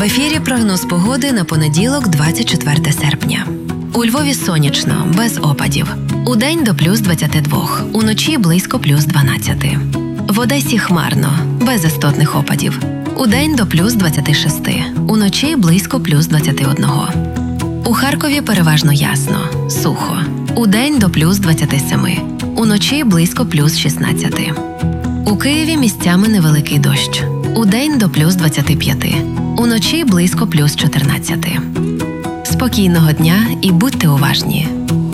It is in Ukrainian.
ефірі прогноз погоди на понеділок, 24 серпня. У Львові сонячно, без опадів. Удень до плюс 22, уночі близько плюс 12. В Одесі хмарно, без істотних опадів. Удень до плюс 26, уночі близько плюс 21. У Харкові переважно ясно, сухо. Удень до плюс 27, уночі близько плюс 16. У Києві місцями невеликий дощ. Удень до плюс 25, уночі близько плюс 14. Спокійного дня і будьте уважні.